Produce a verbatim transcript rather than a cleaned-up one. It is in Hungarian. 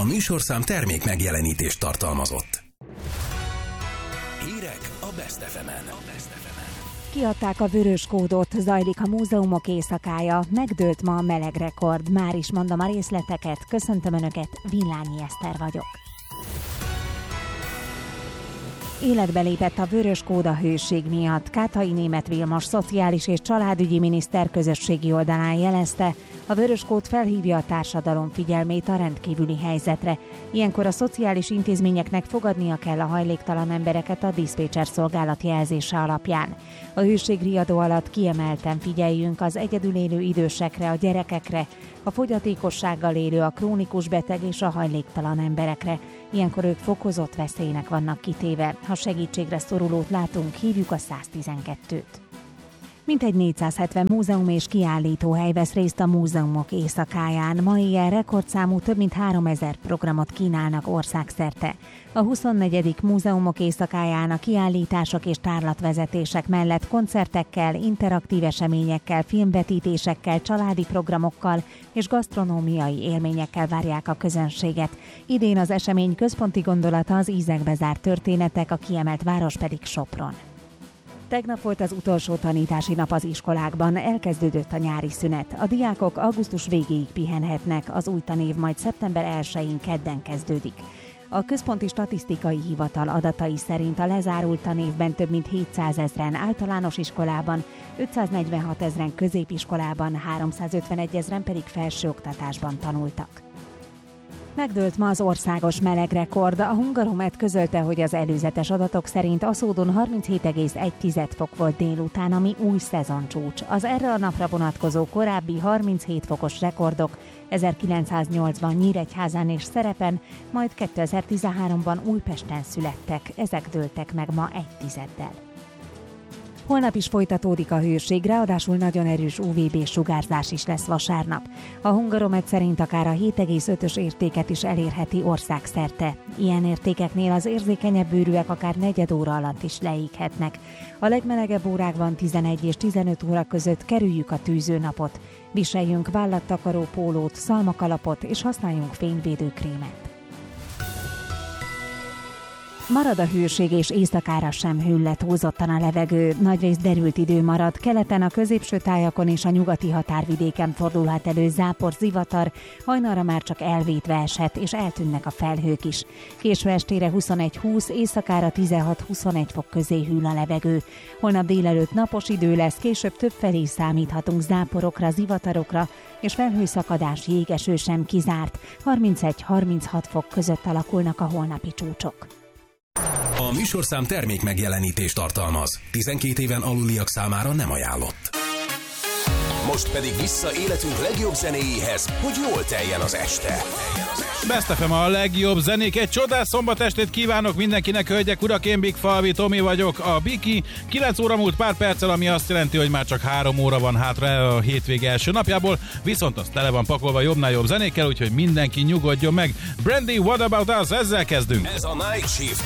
műsorszám termék megjelenítést tartalmazott. Hírek a Best ef emen. Kiadták a vörös kódot, zajlik a múzeumok éjszakája, megdőlt ma a meleg rekord. Már is mondom a részleteket, köszöntöm Önöket, Villányi Eszter vagyok. Életbe lépett a vörös kód a hőség miatt. Kátai Németh Vilmos szociális és családügyi miniszter közösségi oldalán jelezte, a vörös kód felhívja a társadalom figyelmét a rendkívüli helyzetre. Ilyenkor a szociális intézményeknek fogadnia kell a hajléktalan embereket a diszpécser szolgálat jelzése alapján. A hőségriadó alatt kiemelten figyeljünk az egyedül élő idősekre, a gyerekekre, a fogyatékossággal élő, a krónikus beteg és a hajléktalan emberekre. Ilyenkor ők fokozott veszélynek vannak kitéve. Ha segítségre szorulót látunk, hívjuk a száztizenkettőt. Mintegy négyszázhetven múzeum és kiállítóhely vesz részt a múzeumok éjszakáján. Ma éjjel rekordszámú több mint háromezer programot kínálnak országszerte. A huszonnegyedik múzeumok éjszakáján a kiállítások és tárlatvezetések mellett koncertekkel, interaktív eseményekkel, filmvetítésekkel, családi programokkal és gasztronómiai élményekkel várják a közönséget. Idén az esemény központi gondolata az ízekbe zárt történetek, a kiemelt város pedig Sopron. Tegnap volt az utolsó tanítási nap az iskolákban, elkezdődött a nyári szünet. A diákok augusztus végéig pihenhetnek, az új tanév majd szeptember elsején kedden kezdődik. A Központi Statisztikai Hivatal adatai szerint a lezárult tanévben több mint hétszázezren általános iskolában, ötszáznegyvenhat ezren középiskolában, háromszázötvenegy ezren pedig felsőoktatásban tanultak. Megdőlt ma az országos melegrekord. A Hungaromet közölte, hogy az előzetes adatok szerint Aszódon harminchét egész egy fok volt délután, ami új szezoncsúcs. Az erre a napra vonatkozó korábbi harminchét fokos rekordok ezerkilencszáznyolcban Nyíregyházán és Szerepen, majd kétezer-tizenháromban Újpesten születtek. Ezek dőltek meg ma egy tizeddel. Holnap is folytatódik a hőség, ráadásul nagyon erős u vé bé-sugárzás is lesz vasárnap. A Hungaromet szerint akár a hét egész ötös értéket is elérheti országszerte. Ilyen értékeknél az érzékenyebb bőrűek akár negyed óra alatt is leéghetnek. A legmelegebb órákban tizenegy és tizenöt óra között kerüljük a tűzőnapot. Viseljünk vállattakaró pólót, szalmakalapot és használjunk fényvédőkrémet. Marad a hőség és éjszakára sem hűl le túlzottan a levegő. Nagyrészt derült idő marad, keleten a középső tájakon és a nyugati határvidéken fordulhat elő zápor, zivatar, hajnalra már csak elvétve eshet, és eltűnnek a felhők is. Késő estére huszonegy húsz, éjszakára tizenhat huszonegy fok közé hűl a levegő. Holnap délelőtt napos idő lesz, később többfelé számíthatunk záporokra, zivatarokra, és felhőszakadás, jégeső sem kizárt. harmincegy harminchat fok között alakulnak a holnapi csúcsok. A műsorszám termék megjelenítést tartalmaz. tizenkét éven aluliak számára nem ajánlott. Most pedig vissza életünk legjobb zenéjéhez, hogy jól teljen az este. Best ef em a legjobb zenék. Egy csodás szombatestét kívánok mindenkinek, hölgyek, urak, én Big Falvi Tomi vagyok, a Biki. kilenc óra múlt pár perccel, ami azt jelenti, hogy már csak három óra van hátra a hétvége első napjából, viszont az tele van pakolva jobbnál jobb zenékkel, úgyhogy mindenki nyugodjon meg. Brandy, What About Us, ezzel kezdünk. Ez a Night Shift,